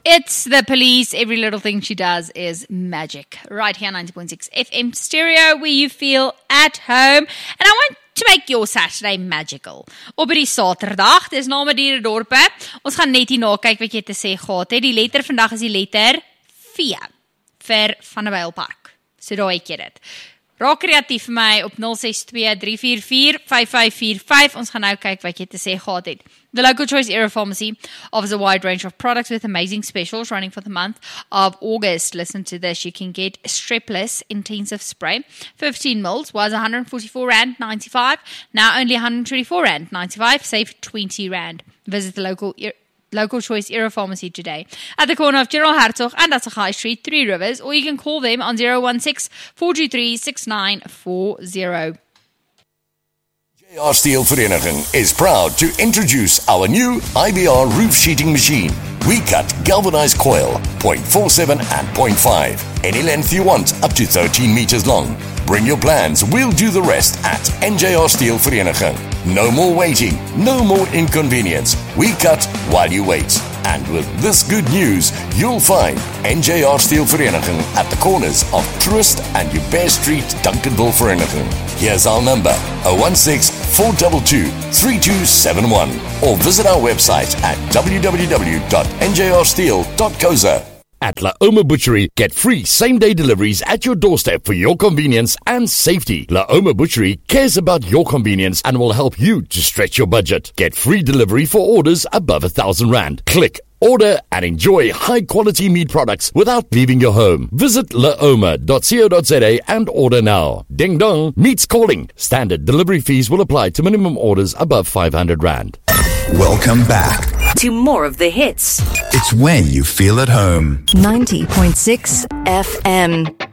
It's the police. Every little thing she does is magic. Right here, 90.6 FM stereo, where you feel at home. And I want to make your Saturday magical. Op die Saterdag, dis na Madieredorpe. Ons gaan net hier na kyk wat jy te sê gehad het. Die letter vandag is die letter V vir Van der Byl Park. So daar het jy dit. Raak kreatief vir my op 062-344-5545. Ons gaan nou kyk wat jy te sê gehad het. The Local Choice Era Pharmacy offers a wide range of products with amazing specials running for the month of August. Listen to this. You can get Strepless Intensive Spray. 15 mils was R144.95. Now only R124.95. Save R20. Visit the Local Choice Era Pharmacy today at the corner of General Hertzog and Atsagai Street, 3 Rivers, or you can call them on 016-423-6940. JR Steel Vereniging is proud to introduce our new IBR roof sheeting machine. We cut galvanized coil, 0.47 and 0.5. Any length you want, up to 13 meters long. Bring your plans, we'll do the rest at NJR Steel Vereniging. No more waiting, no more inconvenience. We cut while you wait. And with this good news, you'll find NJR Steel Vereniging at the corners of Trust and Uber Street, Duncanville Vereniging. Here's our number, 016-422-3271. Or visit our website at www.njrsteel.co.za. At La Oma Butchery, get free same-day deliveries at your doorstep for your convenience and safety. La Oma Butchery cares about your convenience and will help you to stretch your budget. Get free delivery for orders above R1,000. Click, order and enjoy high-quality meat products without leaving your home. Visit laoma.co.za and order now. Ding dong, meat's calling. Standard delivery fees will apply to minimum orders above R500. Welcome back to more of the hits. It's when you feel at home. 90.6 FM.